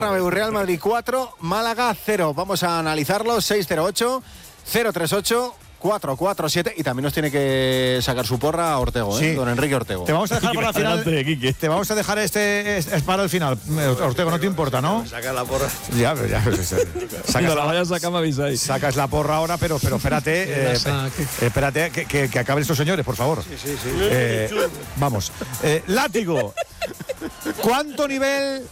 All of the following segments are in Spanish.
Real Madrid 4, Málaga 0. Vamos a analizarlo. 608-038-447. Y también nos tiene que sacar su porra a Ortego, sí. Don Enrique Ortego. Te vamos a dejar para el final. Te vamos a dejar es para el final. Ortego, no te importa, ¿no? Saca la porra. Ya. Cuando la vayas a sacar, me avisáis. Sacas la porra ahora, pero espérate. Espérate que acaben estos señores, por favor. Sí. Vamos. Látigo. ¿Cuánto nivel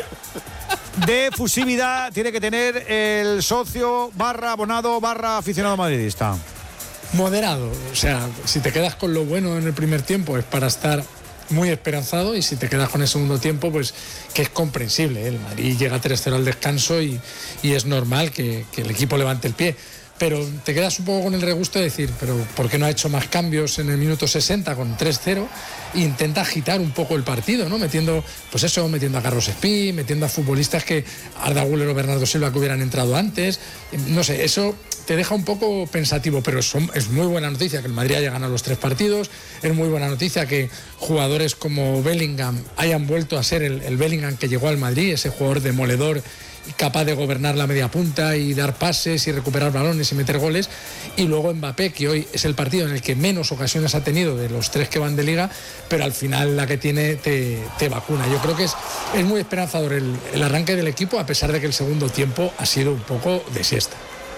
de fusividad tiene que tener el socio barra abonado barra aficionado madridista? Moderado, o sea, si te quedas con lo bueno en el primer tiempo es para estar muy esperanzado, y si te quedas con el segundo tiempo, pues que es comprensible, ¿eh? El Madrid llega 3-0 al descanso y es normal que el equipo levante el pie. Pero te quedas un poco con el regusto de decir, pero ¿por qué no ha hecho más cambios en el minuto 60 con 3-0? E intenta agitar un poco el partido, ¿no? Metiendo a Carlos Espí, metiendo a futbolistas que Arda Güler o Bernardo Silva que hubieran entrado antes. No sé, eso te deja un poco pensativo, pero es muy buena noticia que el Madrid haya ganado los 3 partidos. Es muy buena noticia que jugadores como Bellingham hayan vuelto a ser el Bellingham que llegó al Madrid, ese jugador demoledor, capaz de gobernar la media punta y dar pases y recuperar balones y meter goles. Y luego Mbappé, que hoy es el partido en el que menos ocasiones ha tenido de los 3 que van de liga, pero al final la que tiene te vacuna. Yo creo que es muy esperanzador el arranque del equipo, a pesar de que el segundo tiempo ha sido un poco de siesta.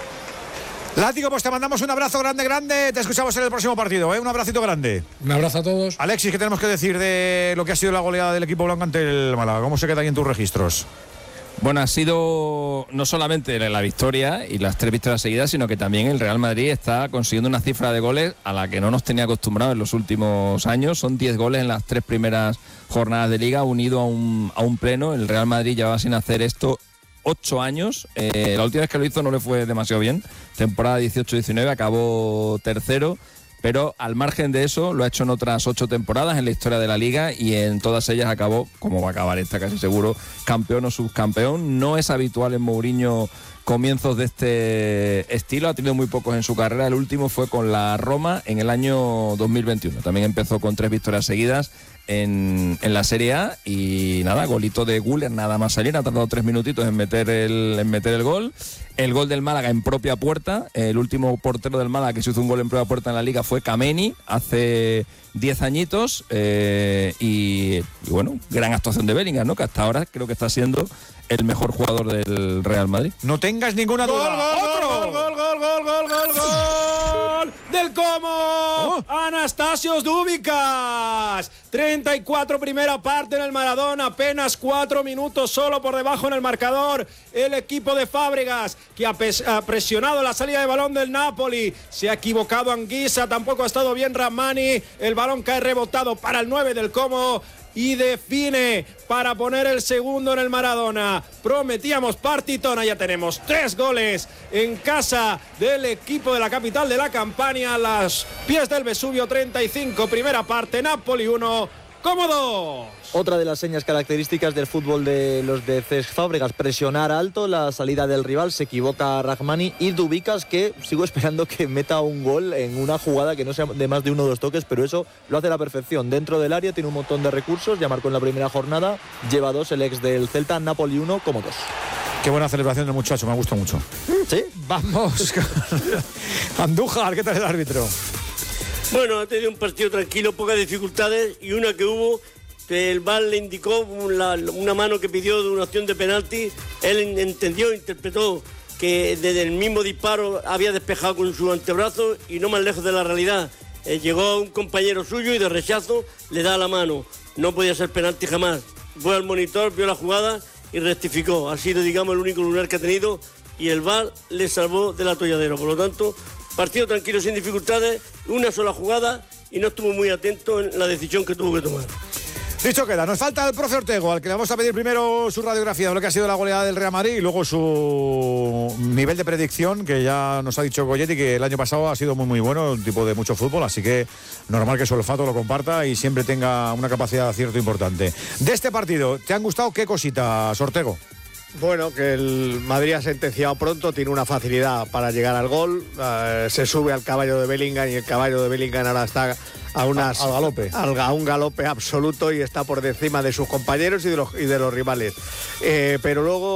Látigo, pues te mandamos un abrazo grande. Te escuchamos en el próximo partido, ¿eh? Un abracito grande. Un abrazo a todos. Alexis, ¿qué tenemos que decir de lo que ha sido la goleada del equipo blanco ante el Málaga? ¿Cómo se queda ahí en tus registros? Bueno, ha sido no solamente la victoria y las 3 victorias seguidas, sino que también el Real Madrid está consiguiendo una cifra de goles a la que no nos tenía acostumbrados en los últimos años. Son 10 goles en las 3 primeras jornadas de Liga, unido a un pleno. El Real Madrid llevaba sin hacer esto 8 años. La última vez que lo hizo no le fue demasiado bien. Temporada 18-19, acabó tercero. Pero al margen de eso, lo ha hecho en otras 8 temporadas en la historia de la Liga, y en todas ellas acabó, como va a acabar esta casi seguro, campeón o subcampeón. No es habitual en Mourinho comienzos de este estilo, ha tenido muy pocos en su carrera. El último fue con la Roma en el año 2021. También empezó con 3 victorias seguidas en la Serie A, y nada, golito de Güler nada más salir, ha tardado 3 minutitos en meter el gol. El gol del Málaga en propia puerta. El último portero del Málaga que se hizo un gol en propia puerta en la Liga fue Kameni, hace 10 añitos. Y bueno, gran actuación de Bellingham, ¿no? Que hasta ahora creo que está siendo el mejor jugador del Real Madrid. No tengas ninguna duda. ¡Gol del Como! Anastasios Dúbicas. 34 primera parte en el Maradona, apenas 4 minutos solo por debajo en el marcador. El equipo de Fábregas, que ha presionado la salida de balón del Napoli. Se ha equivocado Anguissa, tampoco ha estado bien Rahmani. El balón cae rebotado para el 9 del Como y define para poner el segundo en el Maradona. Prometíamos partitona, ya tenemos 3 goles en casa del equipo de la capital de la Campania, a los pies del Vesubio. 35 primera parte, Napoli 1, Como 2. Otra de las señas características del fútbol de los de Cesc Fábregas, presionar alto la salida del rival. Se equivoca Rahmani y Dúbicas, que sigo esperando que meta un gol en una jugada que no sea de más de 1 o 2 toques, pero eso lo hace a la perfección. Dentro del área tiene un montón de recursos, ya marcó en la primera jornada, lleva 2 el ex del Celta. Napoli 1, Como 2. Qué buena celebración del muchacho, me ha gustado mucho. ¿Sí? Vamos con Andújar, ¿qué tal el árbitro? Bueno, ha tenido un partido tranquilo, pocas dificultades, y una que hubo, que el VAR le indicó una mano que pidió de una acción de penalti. Él entendió, interpretó que desde el mismo disparo había despejado con su antebrazo, y no más lejos de la realidad. Llegó un compañero suyo y de rechazo le da la mano. No podía ser penalti jamás. Fue al monitor, vio la jugada y rectificó. Ha sido, digamos, el único lunar que ha tenido, y el VAR le salvó del atolladero. Por lo tanto, partido tranquilo, sin dificultades, una sola jugada, y no estuvo muy atento en la decisión que tuvo que tomar. Dicho queda, nos falta el profe Ortego, al que le vamos a pedir primero su radiografía de lo que ha sido la goleada del Real Madrid, y luego su nivel de predicción, que ya nos ha dicho Goyetti que el año pasado ha sido muy bueno, un tipo de mucho fútbol, así que normal que su olfato lo comparta y siempre tenga una capacidad de acierto importante. De este partido, ¿te han gustado qué cositas, Ortego? Bueno, que el Madrid ha sentenciado pronto, tiene una facilidad para llegar al gol, se sube al caballo de Bellingham, y el caballo de Bellingham ahora está a un galope absoluto, y está por encima de sus compañeros y de los rivales. Pero luego